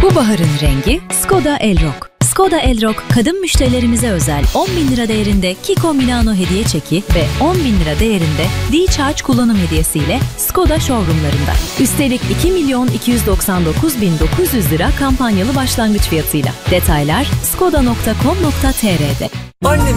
Bu baharın rengi Skoda Elroq. Skoda Elroq, kadın müşterilerimize özel 10.000 lira değerinde Kiko Milano hediye çeki ve 10.000 lira değerinde D-Charge kullanım hediyesiyle Skoda showroomlarında. Üstelik 2.299.900 lira kampanyalı başlangıç fiyatıyla. Detaylar skoda.com.tr'de.